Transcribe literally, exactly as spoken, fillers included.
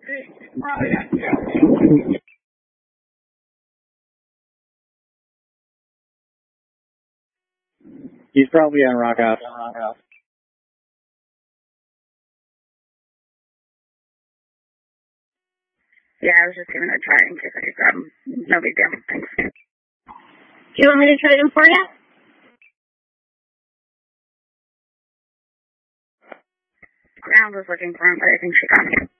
He's probably on Rock House. Yeah, I was just giving it a try in case I could grab him. No big deal. Thanks. Do you want me to trade him for you? Ground was looking for him, but I think she got him.